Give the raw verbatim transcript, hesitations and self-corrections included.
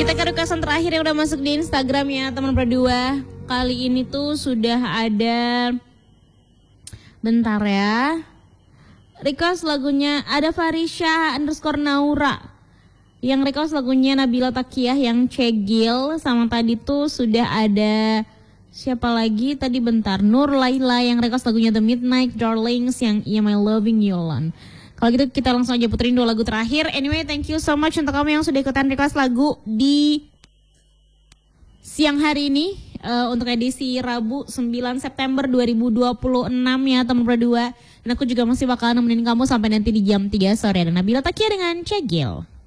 Kita ke requestan terakhir yang udah masuk di Instagram ya teman berdua. Kali ini tuh sudah ada, bentar ya, request lagunya ada Farisha underscore Naura. Yang request lagunya Nabila Takiyah yang Cegil. Sama tadi tuh sudah ada siapa lagi tadi, bentar, Nur Laila yang request lagunya The Midnight Darlings yang Am I Loving You Alone. Kalau gitu kita langsung aja puterin dua lagu terakhir. Anyway, thank you so much untuk kamu yang sudah ikutan request lagu di siang hari ini uh, untuk edisi Rabu sembilan September dua ribu dua puluh enam ya teman berdua. Dan aku juga masih bakal nemenin kamu sampai nanti di jam tiga sore. Dan Nabila Takiyah dengan Cegil.